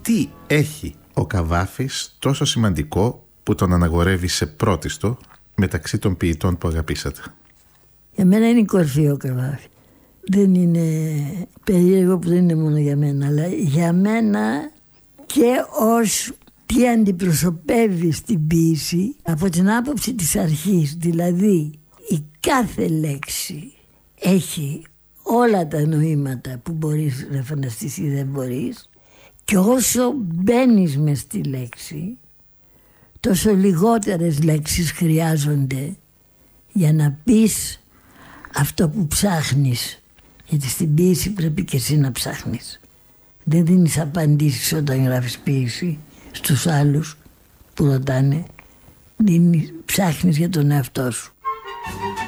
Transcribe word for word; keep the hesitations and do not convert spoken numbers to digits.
Τι έχει ο Καβάφης τόσο σημαντικό που τον αναγορεύει σε πρώτιστο μεταξύ των ποιητών που αγαπήσατε? Για μένα είναι η κορφή ο Καβάφη. Δεν είναι περίεργο που δεν είναι μόνο για μένα, αλλά για μένα και ως τι αντιπροσωπεύει στην ποίηση από την άποψη της αρχής. Δηλαδή η κάθε λέξη έχει όλα τα νοήματα που μπορείς να φανταστείς ή δεν μπορείς, και όσο μπαίνεις μες στη λέξη τόσο λιγότερες λέξεις χρειάζονται για να πεις αυτό που ψάχνεις, γιατί στην ποίηση πρέπει και εσύ να ψάχνεις. Δεν δίνεις απαντήσεις όταν γράφεις ποίηση στους άλλους που ρωτάνε. Δίνεις, ψάχνεις για τον εαυτό σου.